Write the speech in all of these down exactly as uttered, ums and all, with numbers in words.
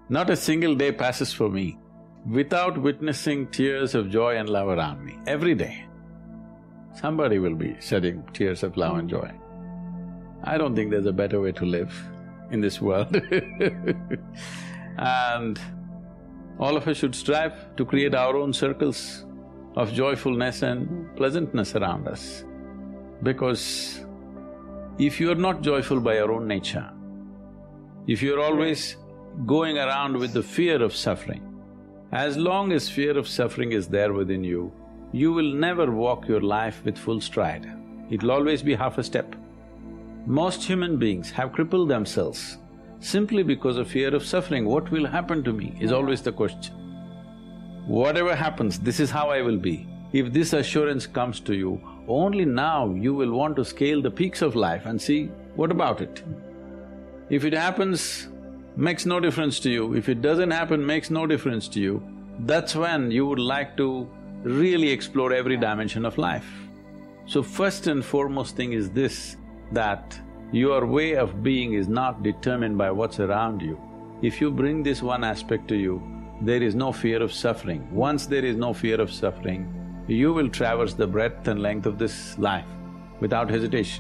Not a single day passes for me without witnessing tears of joy and love around me. Every day, somebody will be shedding tears of love and joy. I don't think there's a better way to live in this world and all of us should strive to create our own circles of joyfulness and pleasantness around us. Because if you're not joyful by your own nature, if you're always going around with the fear of suffering, as long as fear of suffering is there within you, you will never walk your life with full stride. It'll always be half a step. Most human beings have crippled themselves simply because of fear of suffering. What will happen to me is always the question. Whatever happens, this is how I will be. If this assurance comes to you, only now you will want to scale the peaks of life and see what about it. If it happens, makes no difference to you. If it doesn't happen, makes no difference to you. That's when you would like to really explore every dimension of life. So first and foremost thing is this, that your way of being is not determined by what's around you. If you bring this one aspect to you, there is no fear of suffering. Once there is no fear of suffering, you will traverse the breadth and length of this life without hesitation.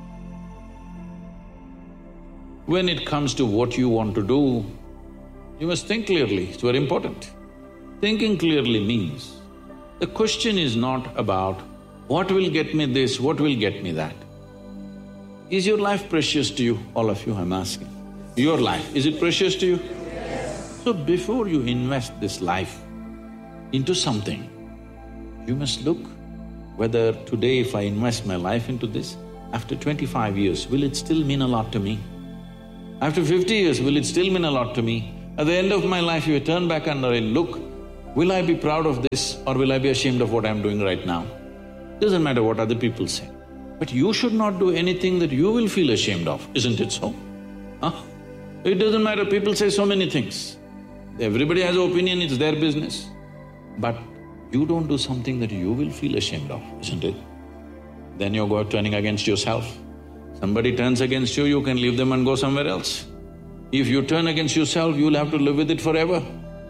When it comes to what you want to do, you must think clearly, it's very important. Thinking clearly means, the question is not about what will get me this, what will get me that. Is your life precious to you? All of you, I'm asking. Your life, is it precious to you? Yes. So before you invest this life into something, you must look whether today if I invest my life into this, after twenty-five years, will it still mean a lot to me? After fifty years, will it still mean a lot to me? At the end of my life, if I turn back and I look, will I be proud of this or will I be ashamed of what I'm doing right now? Doesn't matter what other people say. But you should not do anything that you will feel ashamed of, isn't it so? Huh? It doesn't matter, people say so many things. Everybody has an opinion, it's their business. But you don't do something that you will feel ashamed of, isn't it? Then you go turning against yourself. Somebody turns against you, you can leave them and go somewhere else. If you turn against yourself, you'll have to live with it forever.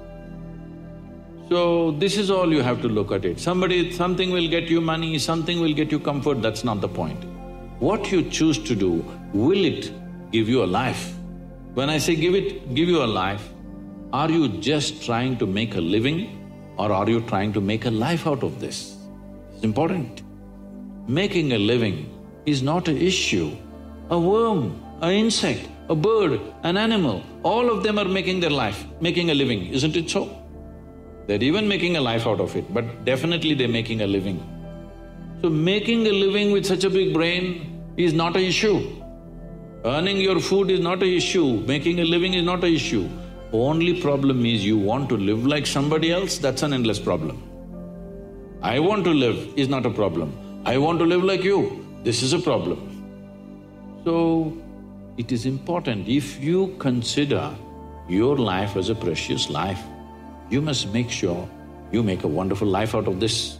So, this is all you have to look at it. Somebody… something will get you money, something will get you comfort, that's not the point. What you choose to do, will it give you a life? When I say give it… give you a life, are you just trying to make a living or are you trying to make a life out of this? It's important. Making a living is not an issue. A worm, an insect, a bird, an animal, all of them are making their life, making a living, isn't it so? They're even making a life out of it, but definitely they're making a living. So making a living with such a big brain is not an issue. Earning your food is not an issue, making a living is not an issue. Only problem is you want to live like somebody else, that's an endless problem. I want to live is not a problem. I want to live like you, this is a problem. So, it is important, if you consider your life as a precious life, you must make sure you make a wonderful life out of this.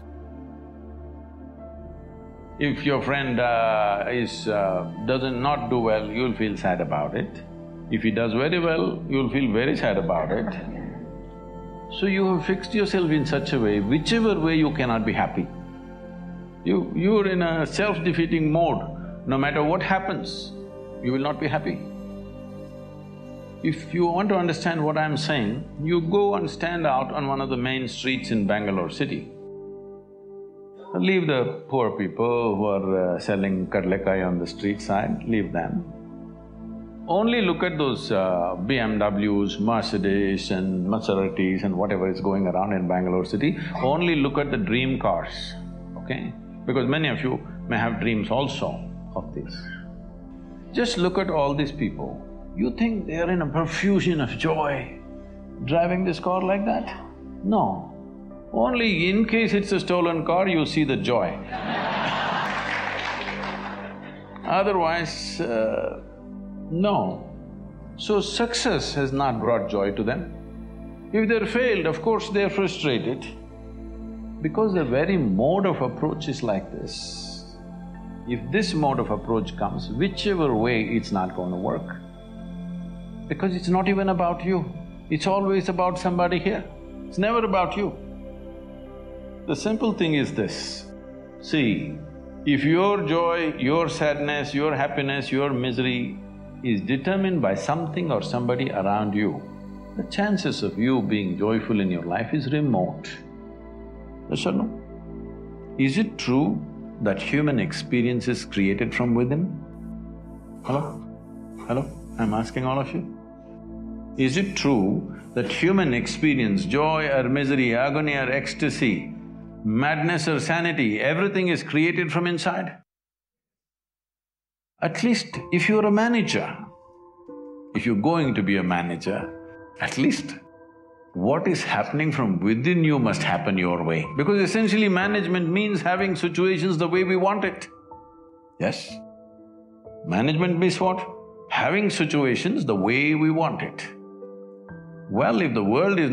If your friend uh, is… Uh, doesn't not do well, you'll feel sad about it. If he does very well, you'll feel very sad about it. So you have fixed yourself in such a way, whichever way you cannot be happy. You… you're in a self-defeating mode. No matter what happens, you will not be happy. If you want to understand what I'm saying, you go and stand out on one of the main streets in Bangalore city. Leave the poor people who are uh, selling kadlekai on the street side, leave them. Only look at those uh, B M Ws, Mercedes and Maseratis and whatever is going around in Bangalore city. Only look at the dream cars, okay? Because many of you may have dreams also of this. Just look at all these people. You think they are in a profusion of joy, driving this car like that? No. Only in case it's a stolen car, you see the joy. Otherwise, uh, no. So success has not brought joy to them. If they're failed, of course they're frustrated. Because the very mode of approach is like this. If this mode of approach comes, whichever way, it's not going to work. Because it's not even about you. It's always about somebody here. It's never about you. The simple thing is this, see, if your joy, your sadness, your happiness, your misery is determined by something or somebody around you, the chances of you being joyful in your life is remote. Yes or no? Is it true that human experience is created from within? Hello? Hello? I'm asking all of you. Is it true that human experience, joy or misery, agony or ecstasy, madness or sanity, everything is created from inside? At least if you're a manager, if you're going to be a manager, at least what is happening from within you must happen your way. Because essentially management means having situations the way we want it. Yes? Management means what? Having situations the way we want it. Well, if the world is